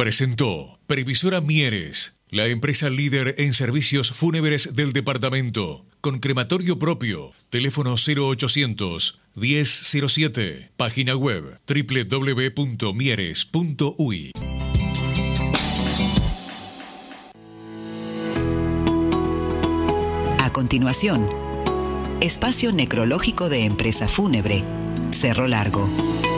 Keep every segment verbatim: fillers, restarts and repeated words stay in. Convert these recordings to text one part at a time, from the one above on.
presentó Previsora Mieres, la empresa líder en servicios fúnebres del departamento, con crematorio propio. Teléfono cero ochocientos, diez cero siete. Página web doble u doble u doble u punto mieres punto u y. A continuación, espacio necrológico de empresa fúnebre, Cerro Largo.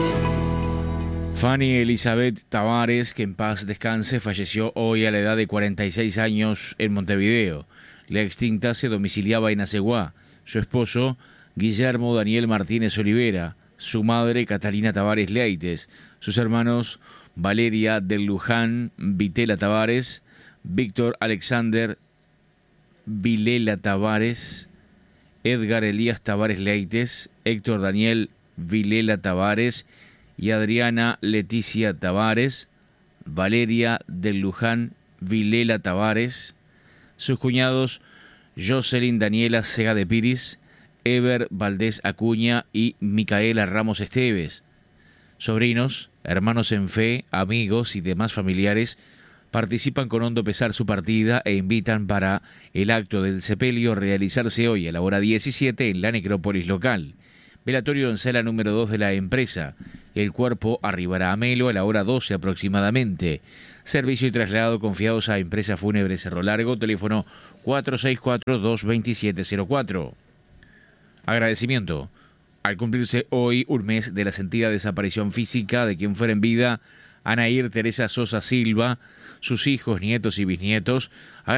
Fanny Elizabeth Tavares, que en paz descanse, falleció hoy a la edad de cuarenta y seis años en Montevideo. La extinta se domiciliaba en Aceguá. Su esposo, Guillermo Daniel Martínez Olivera, su madre, Catalina Tavares Leites, sus hermanos, Valeria del Luján Vitela Tavares, Víctor Alexander Vilela Tavares, Edgar Elías Tavares Leites, Héctor Daniel Vilela Tavares y Adriana Leticia Tavares, Valeria del Luján Vilela Tavares, sus cuñados Jocelyn Daniela Sega de Piris, Eber Valdés Acuña y Micaela Ramos Esteves. Sobrinos, hermanos en fe, amigos y demás familiares participan con hondo pesar su partida e invitan para el acto del sepelio realizarse hoy a la hora diecisiete en la necrópolis local. Velatorio en sala número dos de la empresa. El cuerpo arribará a Melo a la hora doce aproximadamente. Servicio y traslado confiados a Empresa Fúnebre Cerro Largo, teléfono cuatro seis cuatro, dos dos siete cero cuatro. Agradecimiento. Al cumplirse hoy un mes de la sentida desaparición física de quien fuera en vida Anaír Teresa Sosa Silva, sus hijos, nietos y bisnietos